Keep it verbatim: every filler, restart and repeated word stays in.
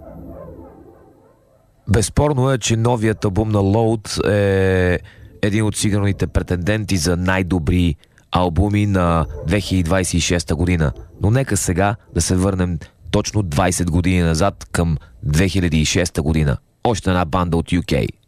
Безспорно е, че новият албум на Load е един от сигурните претенденти за най-добри албуми на две хиляди двадесет и шеста година. Но нека сега да се върнем точно двадесет години назад към две хиляди и шеста година. Още една банда от Ю Кей.